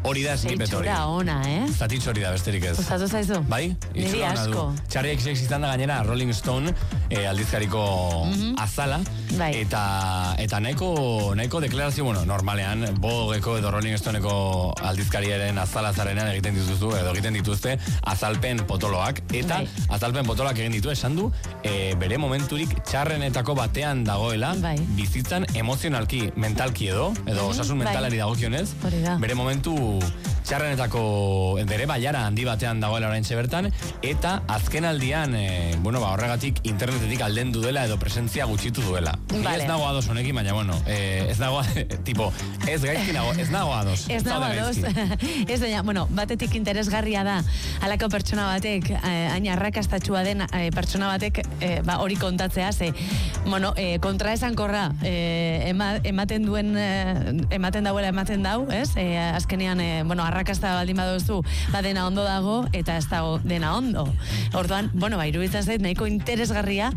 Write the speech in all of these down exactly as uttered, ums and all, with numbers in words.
Hori da snipet hori. Itxura ona, eh? Zatitxo hori da, besterik ez. Gustatu zaizu? Bai? Niri asko. Charlie X X izan da gainera Rolling Stone eh, aldizkariko mm-hmm. azala. Bai. Eta, eta nahiko, nahiko deklarazio, bueno, normalean, Vogueko edo Rolling Stoneko aldizkariaren azalazarenean egiten dituzu, edo egiten dituzte azalpen potoloak. Eta bai. azalpen potoloak egin ditu, esan du, e, bere momenturik txarrenetako batean dagoela, bai. bizitzan emozionalki, mentalki edo, edo osasun bai. mentalari dagokionez, da. bere momentu txarrenetako bere baiara handi batean dagoela oraintxe bertan, eta azken aldian, e, bueno, ba, horregatik internetetik aldendu dela edo presentzia gutxitu duela. Vale. Ez nago ados honekin, baina, bueno, eh, ez nago, tipo, ez gaizki nago, ez nago ados. Ez nago ados. Ez baina, bueno, batetik interesgarria da, halako pertsona batek, eh, hain arrakastatxua den eh, pertsona batek, eh, ba, hori kontatzea, ze, bueno, eh, kontra esankorra, eh, ema, ematen duen, eh, ematen dauela ematen dau, ez? Eh, azkenean, eh, bueno, arrakasta baldin baduzu, ba, dena ondo dago, eta ez dago dena ondo. Orduan, bueno, ba, iruditzen zait, nahiko interesgarria,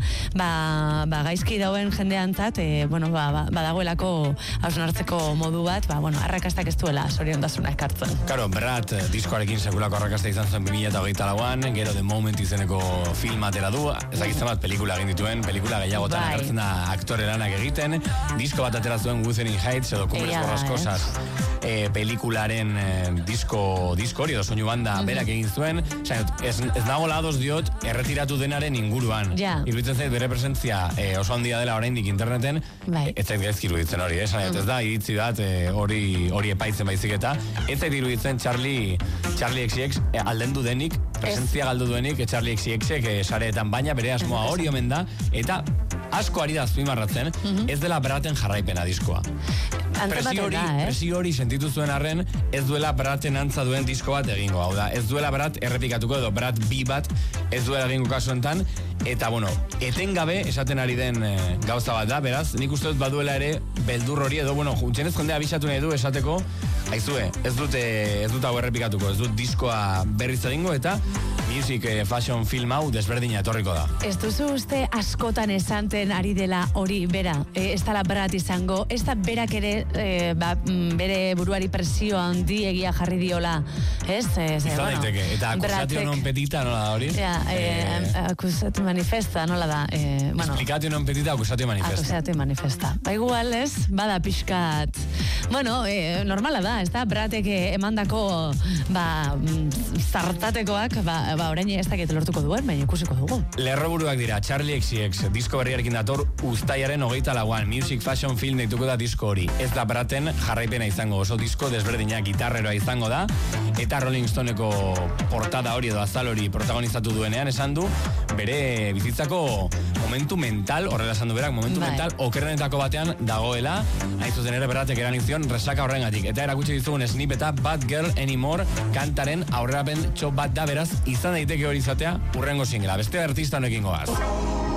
ba, ba gaizki dauen jendeantzat, e, bueno, ba, ba, badagoelako hausnartzeko modu bat, ba, bueno, arrakastak ez duela soriondasuna ekartzen. Karo, Brad diskoarekin sekulako arrakasta izan zen bi mila hogeita lauan, gero The Moment izeneko film atera du, ezagizten bat pelikula egin dituen, pelikula gehiagotan bai. Agertzen da aktore lanak egiten, disko bat atera zuen Wuthering Heights edo Cumbres Borrascosas eh, pelikularen eh, disko, disko hori edo soinu banda uh-huh. berak egin zuen, ez, ez nago lados diot erretiratu denaren inguruan. Ja. Iruditzen zait bere presentzia eh, oso handia dela oraindik interneten, bai. ez zait gaizki iruditzen hori, eh? ez da, iritzi dat hori hori epaitzen baizik eta, ez zait iruditzen Charlie, Charlie X X eh, aldendu denik, presentzia galdu duenik, Charlie X X eh, sareetan, baina bere asmoa hori omen da, eta asko ari da azpimarratzen, uh-huh. ez dela Braten jarraipena diskoa. Presio hori, eh? presio hori sentitu zuen arren, ez duela Braten antza duen disko bat egingo, hau da, ez duela Brat errepikatuko edo Brat bi bat ez duela egingo kasuentan, eta bueno, etengabe esaten ari den e, gauza bat da, beraz, nik uste dut baduela ere beldur hori edo, bueno, juntzenez jendea abisatu nahi du esateko, aizue, ez dut, ez dut hau errepikatuko, ez dut diskoa berriz egingo, eta music eh, fashion film hau desberdina etorriko da. Ez duzu uste askotan esanten ari dela hori bera, e, ez dela Brat izango, ez da berak ere e, ba, bere buruari presio handi egia jarri diola, ez? ez Izan bueno, daiteke, eta akusatio non petita nola da hori? Ja, e, e, akusatio manifesta nola da? E, bueno, Explicatio non petita, akusatio manifesta. Akusatio manifesta. Ba igual, ez? Bada pixkat. Bueno, e, normala da, ez da? Bratek emandako ba, zartatekoak, ba, ba orain ez dakit lortuko duen, baina ikusiko dugu. Lerroburuak dira, Charlie X X, disko berriarekin dator uztailaren hogeita lauan, music fashion film deituko da disko hori. Ez da Braten jarraipena izango, oso disko desberdina gitarreroa izango da, eta Rolling Stoneko portada hori edo azal hori protagonizatu duenean esan du, bere bizitzako momentu mental, horrela esan du berak, momentu bai. mental okerrenetako batean dagoela, hain zuzen ere Bratek eranizion resaka horrengatik. Eta erakutsi dizugun snippeta Bad Girl Anymore kantaren aurrerapen txop bat da, beraz izan daiteke hori izatea urrengo singela. Beste artista honekin goaz.